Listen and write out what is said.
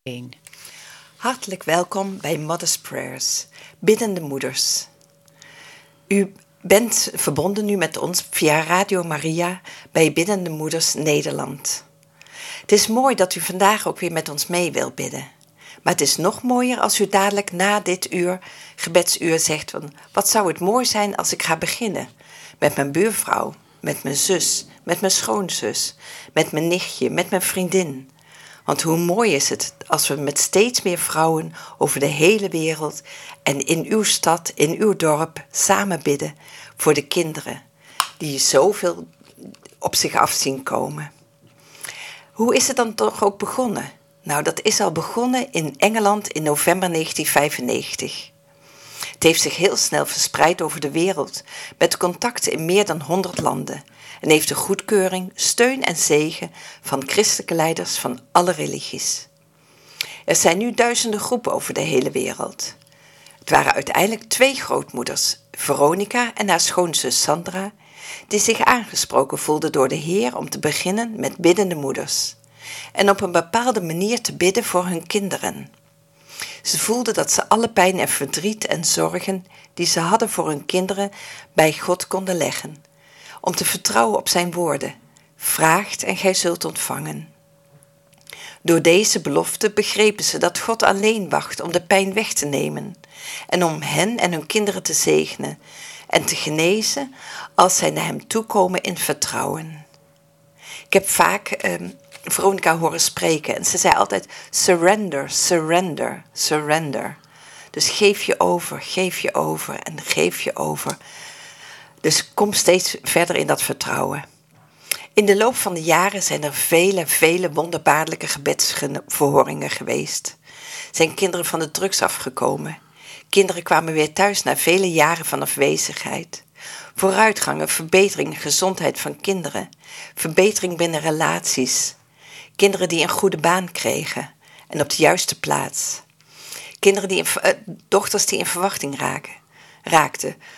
Hartelijk welkom bij Mother's Prayers, biddende moeders. U bent verbonden nu met ons via Radio Maria bij Biddende Moeders Nederland. Het is mooi dat u vandaag ook weer met ons mee wilt bidden. Maar het is nog mooier als u dadelijk na dit gebedsuur zegt van, wat zou het mooi zijn als ik ga beginnen met mijn buurvrouw, met mijn zus, met mijn schoonzus, met mijn nichtje, met mijn vriendin. Want hoe mooi is het als we met steeds meer vrouwen over de hele wereld en in uw stad, in uw dorp samen bidden voor de kinderen die zoveel op zich af zien komen. Hoe is het dan toch ook begonnen? Nou, dat is al begonnen in Engeland in november 1995. Het heeft zich heel snel verspreid over de wereld met contacten in meer dan 100 landen. En heeft de goedkeuring, steun en zegen van christelijke leiders van alle religies. Er zijn nu duizenden groepen over de hele wereld. Het waren uiteindelijk 2 grootmoeders, Veronica en haar schoonzus Sandra, die zich aangesproken voelden door de Heer om te beginnen met biddende moeders. En op een bepaalde manier te bidden voor hun kinderen. Ze voelden dat ze alle pijn en verdriet en zorgen die ze hadden voor hun kinderen bij God konden leggen. Om te vertrouwen op zijn woorden. Vraagt en gij zult ontvangen. Door deze belofte begrepen ze dat God alleen wacht om de pijn weg te nemen. En om hen en hun kinderen te zegenen. En te genezen als zij naar hem toekomen in vertrouwen. Ik heb vaak Veronica horen spreken en ze zei altijd surrender, surrender, surrender. Dus geef je over en geef je over. Dus kom steeds verder in dat vertrouwen. In de loop van de jaren zijn er vele wonderbaarlijke gebedsverhoringen geweest. Zijn kinderen van de drugs afgekomen. Kinderen kwamen weer thuis na vele jaren van afwezigheid. Vooruitgangen, verbetering, gezondheid van kinderen. Verbetering binnen relaties. Kinderen die een goede baan kregen en op de juiste plaats. Dochters die in verwachting raakten.